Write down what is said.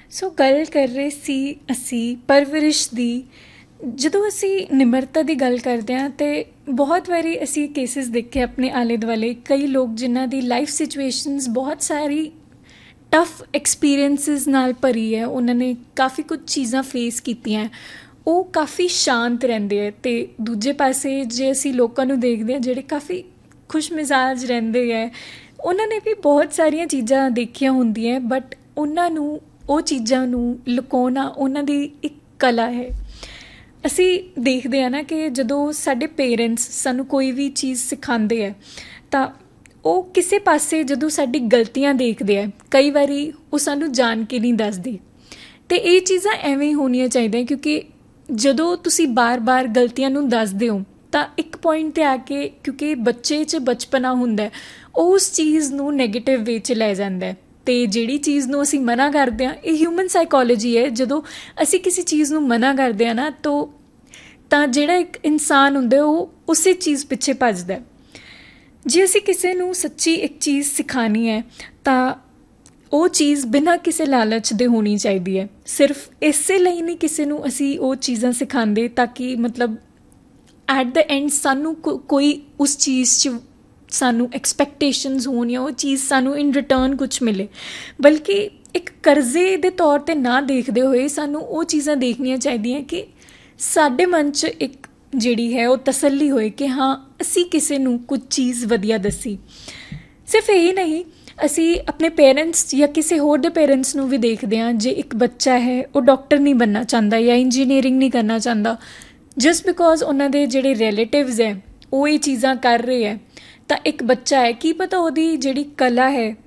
ਸੋ ਗੱਲ ਕਰ ਰਹੇ ਸੀ ਅਸੀਂ ਪਰਵਰਿਸ਼ ਦੀ। ਜਦੋਂ ਅਸੀਂ ਨਿਮਰਤਾ ਦੀ ਗੱਲ ਕਰਦੇ ਹਾਂ ਤਾਂ ਬਹੁਤ ਵਾਰੀ ਅਸੀਂ ਕੇਸਿਸ ਦੇਖੇ ਆਪਣੇ ਆਲੇ ਦੁਆਲੇ, ਕਈ ਲੋਕ ਜਿਨ੍ਹਾਂ ਦੀ ਲਾਈਫ ਸਿਚੁਏਸ਼ਨਸ ਬਹੁਤ ਸਾਰੀ ਟਫ ਐਕਸਪੀਰੀਅੰਸਿਸ ਨਾਲ ਭਰੀ ਹੈ, ਉਹਨਾਂ ਨੇ ਕਾਫੀ ਕੁਝ ਚੀਜ਼ਾਂ ਫੇਸ ਕੀਤੀਆਂ, ਉਹ ਕਾਫੀ ਸ਼ਾਂਤ ਰਹਿੰਦੇ ਹੈ। ਅਤੇ ਦੂਜੇ ਪਾਸੇ ਜੇ ਅਸੀਂ ਲੋਕਾਂ ਨੂੰ ਦੇਖਦੇ ਹਾਂ ਜਿਹੜੇ ਕਾਫੀ ਖੁਸ਼ ਮਿਜ਼ਾਜ ਰਹਿੰਦੇ ਹੈ, ਉਹਨਾਂ ਨੇ ਵੀ ਬਹੁਤ ਸਾਰੀਆਂ ਚੀਜ਼ਾਂ ਦੇਖੀਆਂ ਹੁੰਦੀਆਂ, ਬਟ ਉਹਨਾਂ ਨੂੰ ਉਹ ਚੀਜ਼ਾਂ ਨੂੰ ਲੁਕਾਉਣਾ ਉਹਨਾਂ ਦੀ ਇੱਕ ਕਲਾ ਹੈ। ਅਸੀਂ ਦੇਖਦੇ ਹਾਂ ਨਾ ਕਿ ਜਦੋਂ ਸਾਡੇ ਪੇਰੈਂਟਸ ਸਾਨੂੰ ਕੋਈ ਵੀ ਚੀਜ਼ ਸਿਖਾਉਂਦੇ ਹੈ ਤਾਂ ਉਹ ਕਿਸੇ ਪਾਸੇ ਜਦੋਂ ਸਾਡੀ ਗਲਤੀਆਂ ਦੇਖਦੇ ਆ, ਕਈ ਵਾਰੀ ਉਹ ਸਾਨੂੰ ਜਾਣ ਕੇ ਨਹੀਂ ਦੱਸਦੇ। ਅਤੇ ਇਹ ਚੀਜ਼ਾਂ ਐਵੇਂ ਹੀ ਹੋਣੀਆਂ ਚਾਹੀਦੀਆਂ, ਕਿਉਂਕਿ ਜਦੋਂ ਤੁਸੀਂ ਬਾਰ-ਬਾਰ ਗਲਤੀਆਂ ਨੂੰ ਦੱਸਦੇ ਹੋ ਤਾਂ ਇੱਕ ਪੁਆਇੰਟ 'ਤੇ ਆ ਕੇ, ਕਿਉਂਕਿ ਬੱਚੇ 'ਚ ਬਚਪਨਾ ਹੁੰਦਾ, ਉਹ ਉਸ ਚੀਜ਼ ਨੂੰ ਨੈਗੇਟਿਵ ਵੇ 'ਚ ਲੈ ਜਾਂਦਾ। ਅਤੇ ਜਿਹੜੀ ਚੀਜ਼ ਨੂੰ ਅਸੀਂ ਮਨਾ ਕਰਦੇ ਹਾਂ, ਇਹ ਹਿਊਮਨ ਸਾਈਕੋਲੋਜੀ ਹੈ, ਜਦੋਂ ਅਸੀਂ ਕਿਸੇ ਚੀਜ਼ ਨੂੰ ਮਨਾ ਕਰਦੇ ਹਾਂ ਨਾ ਤਾਂ ਜਿਹੜਾ ਇੱਕ ਇਨਸਾਨ ਹੁੰਦਾ ਉਹ ਉਸੇ ਚੀਜ਼ ਪਿੱਛੇ ਭੱਜਦਾ। ਜੇ ਅਸੀਂ ਕਿਸੇ ਨੂੰ ਸੱਚੀ ਇੱਕ ਚੀਜ਼ ਸਿਖਾਉਣੀ ਹੈ ਤਾਂ ਉਹ ਚੀਜ਼ ਬਿਨਾਂ ਕਿਸੇ ਲਾਲਚ ਦੇ ਹੋਣੀ ਚਾਹੀਦੀ ਹੈ। ਸਿਰਫ ਇਸੇ ਲਈ ਨਹੀਂ ਕਿਸੇ ਨੂੰ ਅਸੀਂ ਉਹ ਚੀਜ਼ਾਂ ਸਿਖਾਉਂਦੇ ਤਾਂ ਕਿ ਮਤਲਬ ਐਟ ਦ ਐਂਡ ਸਾਨੂੰ ਕੋਈ ਉਸ ਚੀਜ਼ 'ਚ ਸਾਨੂੰ ਐਕਸਪੈਕਟੇਸ਼ਨਸ ਹੋਣ ਜਾਂ ਉਹ ਚੀਜ਼ ਸਾਨੂੰ ਇਨ ਰਿਟਰਨ ਕੁਛ ਮਿਲੇ, ਬਲਕਿ ਇੱਕ ਕਰਜ਼ੇ ਦੇ ਤੌਰ 'ਤੇ ਨਾ ਦੇਖਦੇ ਹੋਏ ਸਾਨੂੰ ਉਹ ਚੀਜ਼ਾਂ ਦੇਖਣੀਆਂ ਚਾਹੀਦੀਆਂ ਕਿ ਸਾਡੇ ਮਨ 'ਚ ਇੱਕ ਜਿਹੜੀ ਹੈ ਉਹ ਤਸੱਲੀ ਹੋਏ ਕਿ ਹਾਂ ਅਸੀਂ ਕਿਸੇ ਨੂੰ ਕੁਝ ਚੀਜ਼ ਵਧੀਆ ਦੱਸੀ। ਸਿਰਫ ਇਹੀ ਨਹੀਂ, ਅਸੀਂ ਆਪਣੇ ਪੇਰੈਂਟਸ ਜਾਂ ਕਿਸੇ ਹੋਰ ਦੇ ਪੇਰੈਂਟਸ ਨੂੰ ਵੀ ਦੇਖਦੇ ਹਾਂ। ਜੇ ਇੱਕ ਬੱਚਾ ਹੈ ਉਹ ਡਾਕਟਰ ਨਹੀਂ ਬਣਨਾ ਚਾਹੁੰਦਾ ਜਾਂ ਇੰਜੀਨੀਅਰਿੰਗ ਨਹੀਂ ਕਰਨਾ ਚਾਹੁੰਦਾ, ਜਸਟ ਬਿਕੋਜ਼ ਉਹਨਾਂ ਦੇ ਜਿਹੜੇ ਰਿਲੇਟਿਵਸ ਹੈ ਉਹ ਇਹ ਚੀਜ਼ਾਂ ਕਰ ਰਹੇ ਹੈ, ਤਾਂ ਇੱਕ ਬੱਚਾ ਹੈ, ਕੀ ਪਤਾ ਉਹਦੀ ਜਿਹੜੀ ਕਲਾ ਹੈ